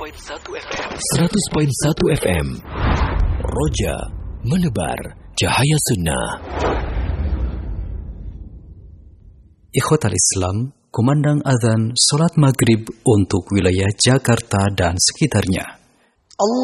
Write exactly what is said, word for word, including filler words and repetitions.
seratus koma satu F M. Roja menebar cahaya sunnah. Ikhwatal Islam, kumandang azan salat maghrib untuk wilayah Jakarta dan sekitarnya.